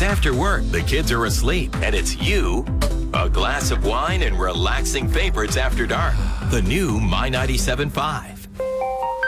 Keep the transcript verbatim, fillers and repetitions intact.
after work, the kids are asleep, and it's you, a glass of wine, and relaxing favorites after dark. The new My ninety-seven point five.